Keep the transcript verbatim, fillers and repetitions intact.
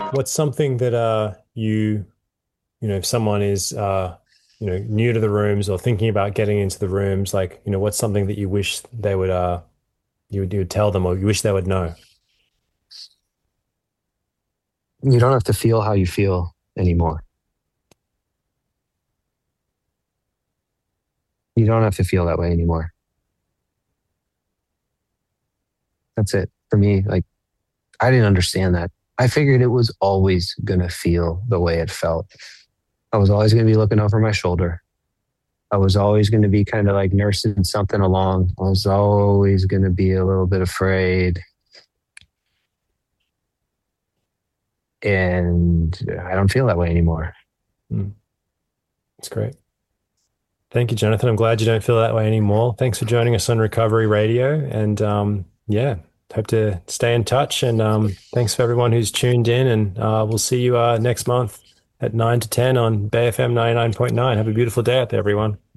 What's something that uh you you know if someone is uh you know new to the rooms or thinking about getting into the rooms, like you know what's something that you wish they would uh you would you would tell them or you wish they would know? You don't have to feel how you feel anymore. You don't have to feel that way anymore. That's it for me. Like, I didn't understand that. I figured it was always going to feel the way it felt. I was always going to be looking over my shoulder. I was always going to be kind of like nursing something along. I was always going to be a little bit afraid. And I don't feel that way anymore. Mm, that's great. Thank you, Jonathan. I'm glad you don't feel that way anymore. Thanks for joining us on Recovery Radio. And um, yeah, hope to stay in touch. And um, thanks for everyone who's tuned in. And uh, we'll see you uh, next month at nine to ten on Bay F M ninety-nine point nine. Have a beautiful day out there, everyone.